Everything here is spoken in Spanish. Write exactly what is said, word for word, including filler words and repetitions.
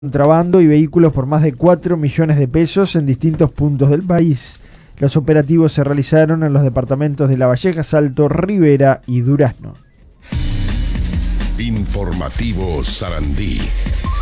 Contrabando y vehículos por más de cuatro millones de pesos en distintos puntos del país. Los operativos se realizaron en los departamentos de La Valleja, Salto, Rivera y Durazno. Informativo Sarandí.